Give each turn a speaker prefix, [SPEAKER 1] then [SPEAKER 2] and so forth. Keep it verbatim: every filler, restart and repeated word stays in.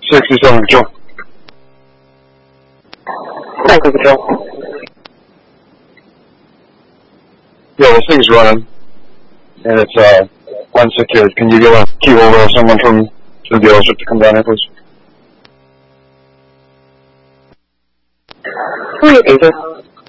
[SPEAKER 1] sixty-seven, Joe.
[SPEAKER 2] Thank you, Joe.
[SPEAKER 1] Yeah, this thing's running, and it's uh unsecured. Can you get a key holder or someone from the dealership to come down here, please?
[SPEAKER 2] Who are you, Peter?